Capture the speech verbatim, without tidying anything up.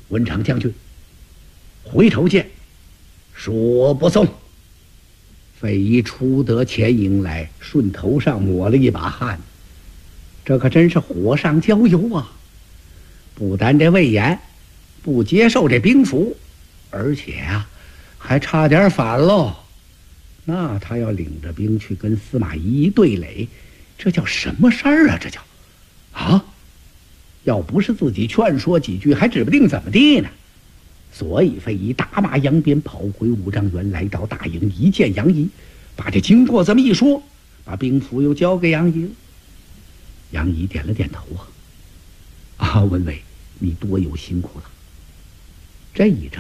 文长将军，回头见。说不送。费祎出得前营来，顺头上抹了一把汗，这可真是火上浇油啊！不但这魏延不接受这兵符，而且啊，还差点反喽。那他要领着兵去跟司马懿对垒，这叫什么事儿啊？这叫啊！要不是自己劝说几句，还指不定怎么地呢。所以费祎打马扬鞭跑回五丈原，来到大营，一见杨仪，把这经过这么一说，把兵符又交给杨仪了。杨仪点了点头啊，啊，文伟，你多有辛苦了。这一仗